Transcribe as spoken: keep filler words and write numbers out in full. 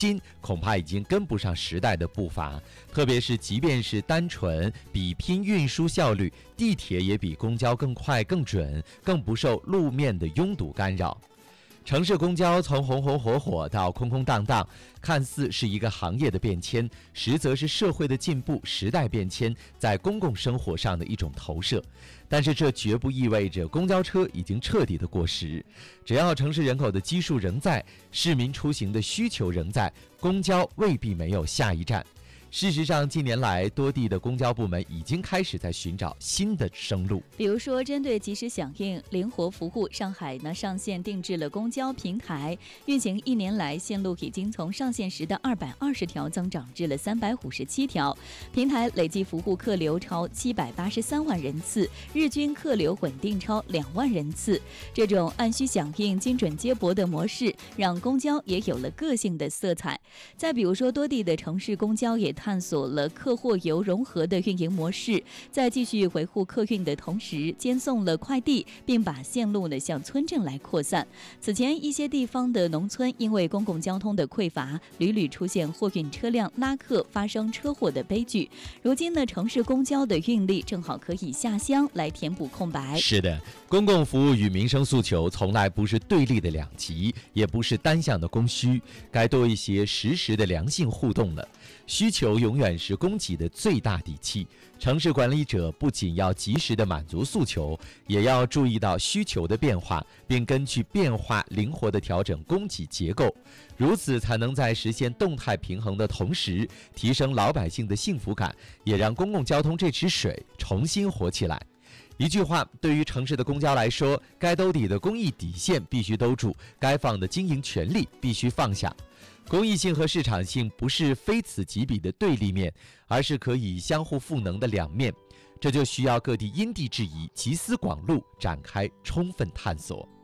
今恐怕已经跟不上时代的步伐，特别是即便是单纯比拼运输效率，地铁也比公交更快、更准，更不受路面的拥堵干扰。城市公交从红红火火到空空荡荡，看似是一个行业的变迁，实则是社会的进步、时代变迁在公共生活上的一种投射。但是这绝不意味着公交车已经彻底的过时，只要城市人口的基数仍在，市民出行的需求仍在，公交未必没有下一站。事实上，近年来多地的公交部门已经开始在寻找新的生路。 比如说，针对及时响应、灵活服务，上海呢上线定制了公交平台，运行一年来，线路已经从上线时的二百二十条增长至了三百五十七条，平台累计服务客流超七百八十三万人次，日均客流稳定超两万人次。这种按需响应、精准接驳的模式，让公交也有了个性的色彩。再比如说，多地的城市公交也探索了客货邮融合的运营模式，在继续维护客运的同时，兼送了快递，并把线路呢向村镇来扩散。此前，一些地方的农村因为公共交通的匮乏，屡屡出现货运车辆拉客发生车祸的悲剧。如今呢，城市公交的运力正好可以下乡来填补空白。 是的，公共服务与民生诉求从来不是对立的两极，也不是单向的供需，该多一些实时的良性互动了。需求永远是供给的最大底气，城市管理者不仅要及时的满足诉求，也要注意到需求的变化，并根据变化灵活地调整供给结构，如此才能在实现动态平衡的同时，提升老百姓的幸福感，也让公共交通这池水重新活起来。一句话，对于城市的公交来说，该兜底的公益底线必须兜住，该放的经营权利必须放下。公益性和市场性不是非此即彼的对立面，而是可以相互赋能的两面，这就需要各地因地制宜、集思广益，展开充分探索。